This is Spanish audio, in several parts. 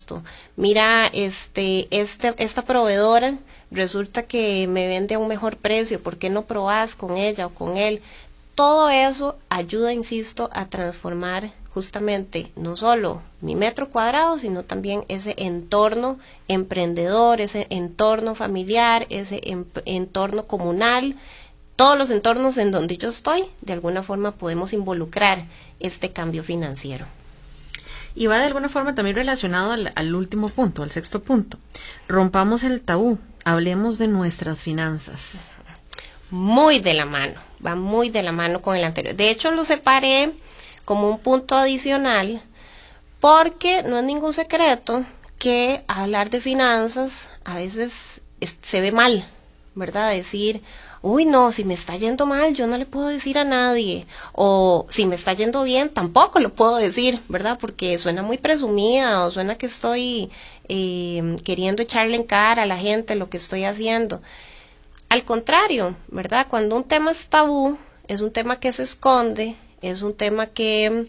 esto, mira, esta proveedora resulta que me vende a un mejor precio, ¿por qué no probás con ella o con él? Todo eso ayuda, insisto, a transformar justamente no solo mi metro cuadrado, sino también ese entorno emprendedor, ese entorno familiar, ese entorno comunal. Todos los entornos en donde yo estoy, de alguna forma podemos involucrar este cambio financiero. Y va de alguna forma también relacionado al último punto, al sexto punto. Rompamos el tabú, hablemos de nuestras finanzas. Muy de la mano, va muy de la mano con el anterior. De hecho, lo separé como un punto adicional porque no es ningún secreto que hablar de finanzas a veces se ve mal, ¿verdad? Decir, uy, no, si me está yendo mal, yo no le puedo decir a nadie. O si me está yendo bien, tampoco lo puedo decir, ¿verdad? Porque suena muy presumida o suena que estoy queriendo echarle en cara a la gente lo que estoy haciendo. Al contrario, ¿verdad? Cuando un tema es tabú, es un tema que se esconde, es un tema que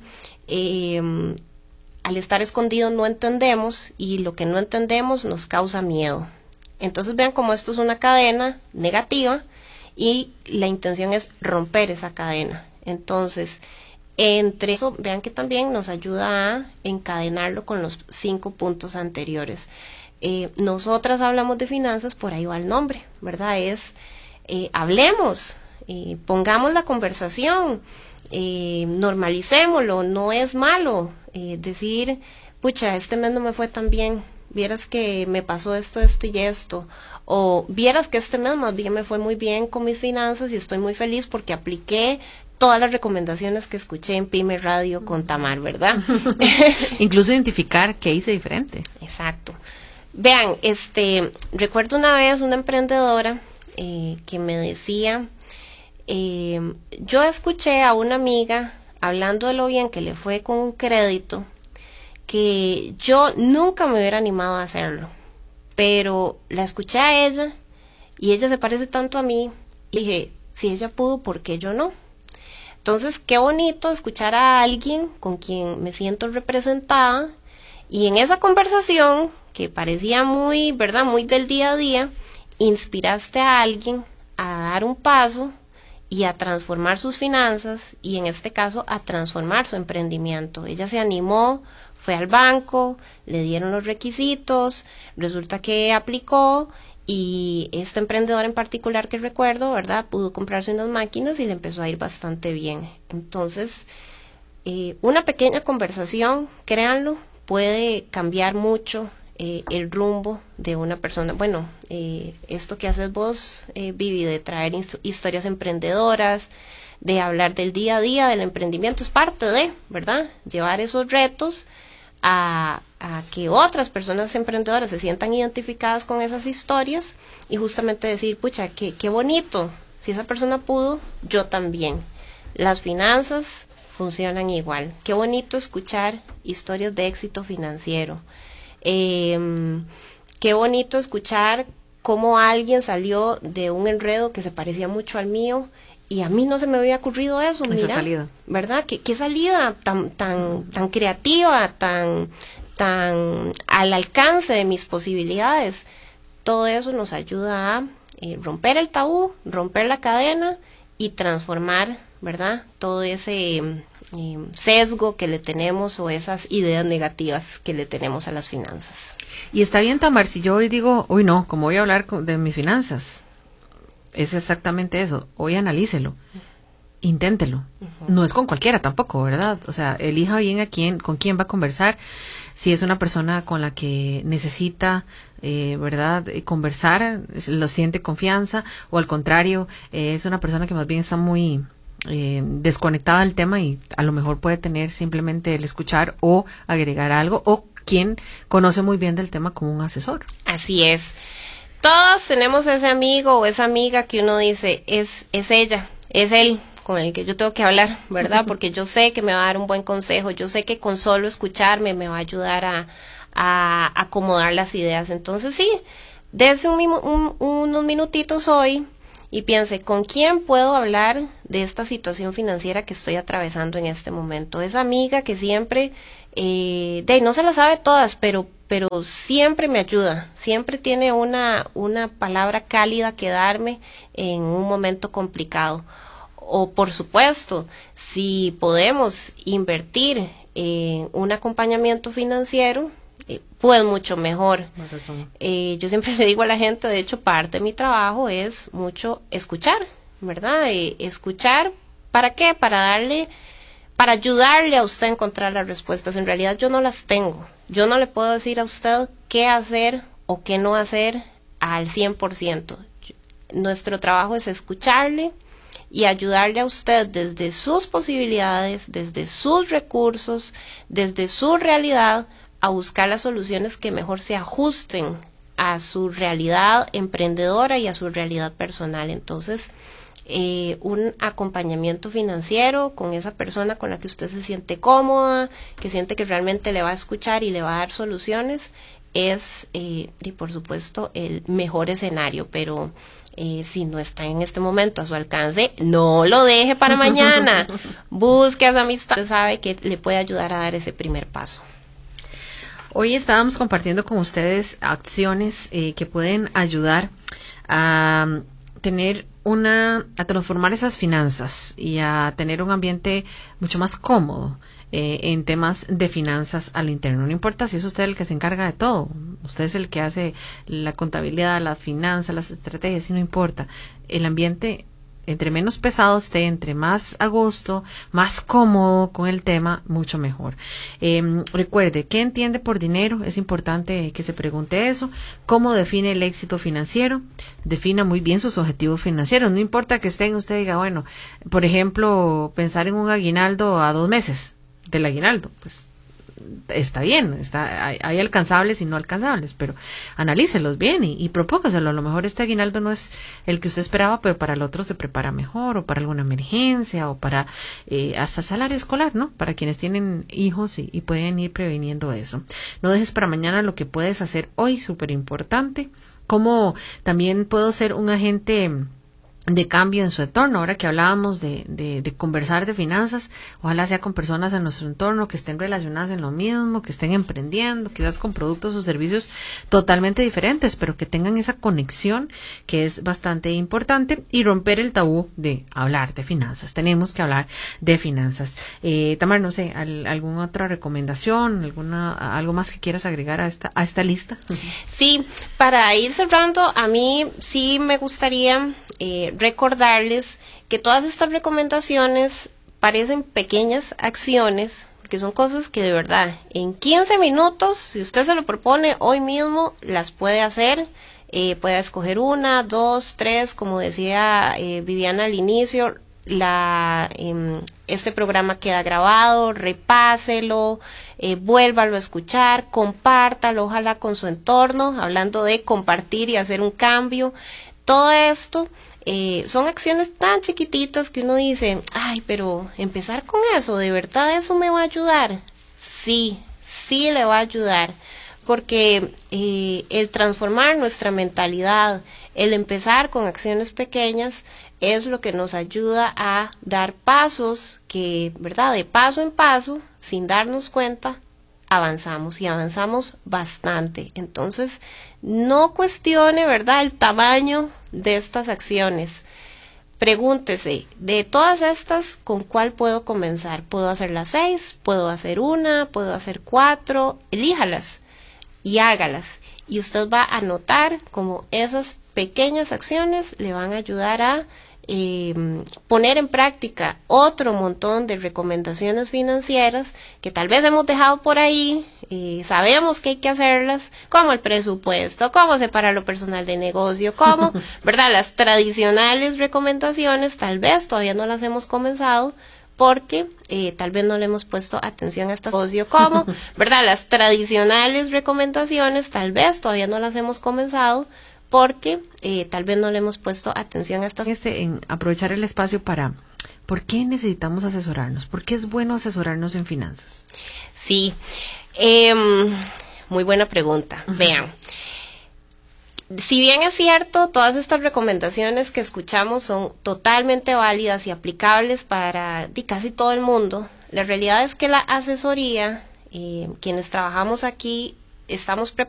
al estar escondido no entendemos y lo que no entendemos nos causa miedo. Entonces vean cómo esto es una cadena negativa y la intención es romper esa cadena. Entonces, entre eso, vean que también nos ayuda a encadenarlo con los 5 puntos anteriores. Nosotras hablamos de finanzas, por ahí va el nombre, ¿verdad? Hablemos, pongamos la conversación, normalicémoslo, no es malo decir, pucha, este mes no me fue tan bien, vieras que me pasó esto y esto, o vieras que este mes más bien me fue muy bien con mis finanzas y estoy muy feliz porque apliqué todas las recomendaciones que escuché en Pyme Radio con Tamar, ¿verdad? Incluso identificar qué hice diferente. Exacto. Vean, recuerdo una vez una emprendedora que me decía, yo escuché a una amiga hablando de lo bien que le fue con un crédito, que yo nunca me hubiera animado a hacerlo, pero la escuché a ella y ella se parece tanto a mí y dije, si ella pudo, ¿por qué yo no? Entonces, qué bonito escuchar a alguien con quien me siento representada y en esa conversación que parecía muy, ¿verdad?, muy del día a día, inspiraste a alguien a dar un paso y a transformar sus finanzas y en este caso a transformar su emprendimiento. Ella se animó, fue al banco, le dieron los requisitos, resulta que aplicó y esta emprendedora en particular que recuerdo, ¿verdad?, pudo comprarse unas máquinas y le empezó a ir bastante bien. Entonces, una pequeña conversación, créanlo, puede cambiar mucho el rumbo de una persona. Bueno, esto que haces vos, Vivi, de traer historias emprendedoras, de hablar del día a día del emprendimiento, es parte de, ¿verdad?, llevar esos retos a que otras personas emprendedoras se sientan identificadas con esas historias y justamente decir, pucha, qué bonito, si esa persona pudo, yo también. Las finanzas funcionan igual. Qué bonito escuchar historias de éxito financiero. Qué bonito escuchar cómo alguien salió de un enredo que se parecía mucho al mío y a mí no se me había ocurrido eso, mira, esa salida, ¿verdad? Qué salida tan creativa, tan al alcance de mis posibilidades. Todo eso nos ayuda a romper el tabú, romper la cadena y transformar, ¿verdad?, todo ese sesgo que le tenemos o esas ideas negativas que le tenemos a las finanzas. Y está bien, Tamar, si yo hoy digo, uy no, ¿cómo voy a hablar de mis finanzas? Es exactamente eso, hoy analícelo, inténtelo. No es con cualquiera tampoco, ¿verdad? O sea, elija bien con quién va a conversar, si es una persona con la que necesita, ¿verdad?, conversar, lo siente confianza, o al contrario, es una persona que más bien está muy desconectada del tema y a lo mejor puede tener simplemente el escuchar o agregar algo, o quien conoce muy bien del tema como un asesor. Así es. Todos tenemos ese amigo o esa amiga que uno dice, es ella, es él con el que yo tengo que hablar, ¿verdad? Porque yo sé que me va a dar un buen consejo, yo sé que con solo escucharme me va a ayudar a acomodar las ideas. Entonces sí, dése unos minutitos hoy y piense, ¿con quién puedo hablar de esta situación financiera que estoy atravesando en este momento? Esa amiga que siempre no se las sabe todas, pero siempre me ayuda, siempre tiene una palabra cálida que darme en un momento complicado. O por supuesto, si podemos invertir en un acompañamiento financiero, pues mucho mejor. Yo siempre le digo a la gente, de hecho, parte de mi trabajo es mucho escuchar, ¿verdad? Escuchar, ¿para qué? Para ayudarle a usted a encontrar las respuestas. En realidad yo no las tengo. Yo no le puedo decir a usted qué hacer o qué no hacer al 100%. Nuestro trabajo es escucharle y ayudarle a usted desde sus posibilidades, desde sus recursos, desde su realidad, a buscar las soluciones que mejor se ajusten a su realidad emprendedora y a su realidad personal. Entonces, un acompañamiento financiero con esa persona con la que usted se siente cómoda, que siente que realmente le va a escuchar y le va a dar soluciones, es, y por supuesto, el mejor escenario. Pero si no está en este momento a su alcance, no lo deje para mañana. Busque a esa amistad. Usted sabe que le puede ayudar a dar ese primer paso. Hoy estábamos compartiendo con ustedes acciones que pueden ayudar a tener a transformar esas finanzas y a tener un ambiente mucho más cómodo en temas de finanzas a lo interno. No importa si es usted el que se encarga de todo, usted es el que hace la contabilidad, las finanzas, las estrategias, y no importa. El ambiente, entre menos pesado esté, entre más a gusto, más cómodo con el tema, mucho mejor. Recuerde, ¿qué entiende por dinero? Es importante que se pregunte eso. ¿Cómo define el éxito financiero? Defina muy bien sus objetivos financieros. No importa que estén, usted diga, bueno, por ejemplo, pensar en un aguinaldo a 2 meses del aguinaldo, pues está bien, hay alcanzables y no alcanzables, pero analícelos bien y propóngaselo. A lo mejor este aguinaldo no es el que usted esperaba, pero para el otro se prepara mejor, o para alguna emergencia, o para hasta salario escolar, ¿no? Para quienes tienen hijos y pueden ir previniendo eso. No dejes para mañana lo que puedes hacer hoy, súper importante. Como también puedo ser un agente de cambio en su entorno. Ahora que hablábamos de conversar de finanzas, ojalá sea con personas en nuestro entorno que estén relacionadas en lo mismo, que estén emprendiendo, quizás con productos o servicios totalmente diferentes, pero que tengan esa conexión, que es bastante importante, y romper el tabú de hablar de finanzas. Tenemos que hablar de finanzas. Tamar, no sé, ¿alguna otra recomendación, algo más que quieras agregar a esta lista? Sí, para ir cerrando, a mí sí me gustaría recordarles que todas estas recomendaciones parecen pequeñas acciones, porque son cosas que de verdad en 15 minutos, si usted se lo propone hoy mismo, las puede hacer. Puede escoger 1, 2, 3, como decía Viviana al inicio. Este programa queda grabado, repáselo, vuélvalo a escuchar, compártalo, ojalá con su entorno, hablando de compartir y hacer un cambio. Todo esto son acciones tan chiquititas que uno dice, ay, pero empezar con eso, ¿de verdad eso me va a ayudar? Sí le va a ayudar, porque el transformar nuestra mentalidad, el empezar con acciones pequeñas, es lo que nos ayuda a dar pasos que, ¿verdad?, de paso en paso, sin darnos cuenta, avanzamos, y avanzamos bastante. Entonces, no cuestione, ¿verdad?, el tamaño de estas acciones. Pregúntese, de todas estas, ¿con cuál puedo comenzar? ¿Puedo hacer las 6? ¿Puedo hacer 1? ¿Puedo hacer 4? Elíjalas y hágalas. Y usted va a notar cómo esas pequeñas acciones le van a ayudar a poner en práctica otro montón de recomendaciones financieras que tal vez hemos dejado por ahí, sabemos que hay que hacerlas, como el presupuesto, cómo separar lo personal de negocio, cómo, ¿verdad? Las tradicionales recomendaciones tal vez todavía no las hemos comenzado porque tal vez no le hemos puesto atención a estas cosas, como, ¿verdad? Las tradicionales recomendaciones tal vez todavía no las hemos comenzado porque tal vez no le hemos puesto atención a estas. En aprovechar el espacio para, ¿por qué necesitamos asesorarnos? ¿Por qué es bueno asesorarnos en finanzas? Sí, muy buena pregunta. Vean, si bien es cierto, todas estas recomendaciones que escuchamos son totalmente válidas y aplicables para casi todo el mundo, la realidad es que la asesoría Quienes trabajamos aquí estamos